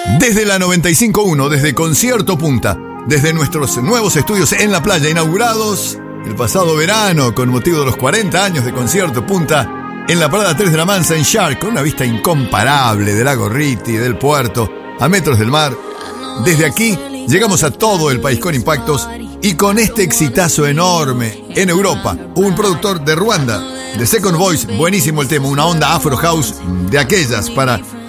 Desde la 95.1, desde Concierto Punta, desde nuestros nuevos estudios en la playa inaugurados el pasado verano con motivo de los 40 años de Concierto Punta, en la parada 3 de la Mansa en Shark, con una vista incomparable de Lago Ritti, del puerto, a metros del mar. Desde aquí llegamos a todo el país con impactos y con este exitazo enorme en Europa. Un productor de Ruanda, de Second Voice, buenísimo el tema, una onda Afro House de aquellas para